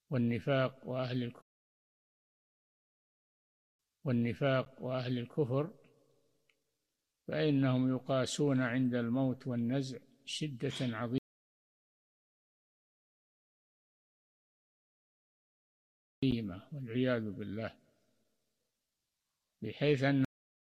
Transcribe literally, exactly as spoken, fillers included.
والنفاق وأهل الكفر والنفاق وأهل الكفر فإنهم يقاسون عند الموت والنزع شدة عظيمة والعياذ بالله، بحيث أن